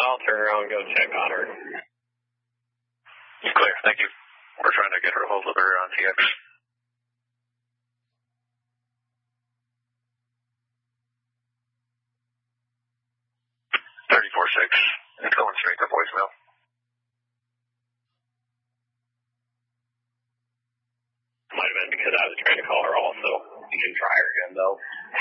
I'll turn around and go check on her. Clear, thank you. We're trying to get her hold of her on CX. 34-6. It's going straight to voicemail. Might have been because I was trying to call her also. You can try her again, though.